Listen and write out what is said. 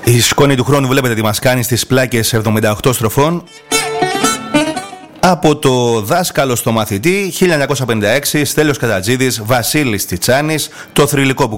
Η σκόνη του χρόνου βλέπετε τι μας κάνει στις πλάκες 78 στροφών. Από το δάσκαλο στο μαθητή, 1956, Στέλιος Κατατζίδης, Βασίλης Τιτσάνης, το θρυλικό που